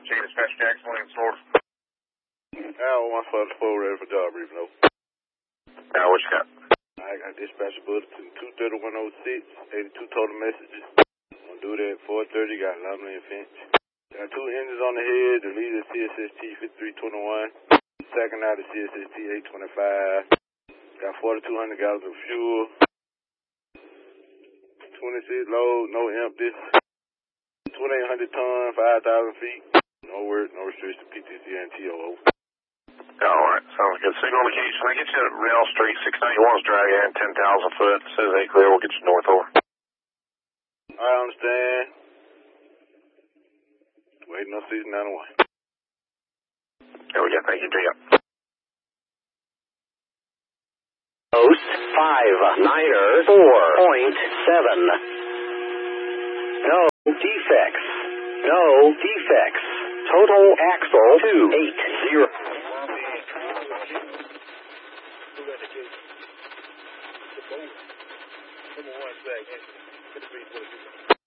Dispatch Jackson, Williams, Florida. Al, my father's full ready for job briefing, though. Now, what you got? I got dispatch bulletin 23106, 82 total messages. Gonna do that at 4:30, got Lumley and Finch. Got 2 engines on the head, the leader CSST 5321, second out of CSST 825. Got 4,200 gallons of fuel. 26 load, no empty. 2,800 ton, 5,000 feet. No work, no restriction, PTC and TOO. Alright, sounds good. Signal location. I get you at Real Street, 691's drag in, 10,000 foot. As soon as they clear, we'll get you north over. I understand. Waiting on season 91. There we go. Thank you, Jim. Post 5-9er 4.7. No defects. No defects. Total axle 280. Come on, one second.